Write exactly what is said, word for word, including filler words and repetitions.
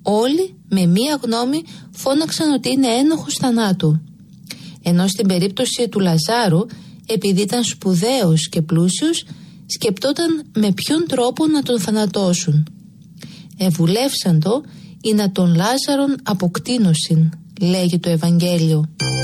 όλοι με μία γνώμη φώναξαν ότι είναι ένοχος θανάτου. Ενώ στην περίπτωση του Λαζάρου, επειδή ήταν σπουδαίος και πλούσιος, σκεπτόταν με ποιον τρόπο να τον θανατώσουν. Ευουλεύσαν το ή να τον Λάζαρον αποκτήνωσιν, λέγει το Ευαγγέλιο.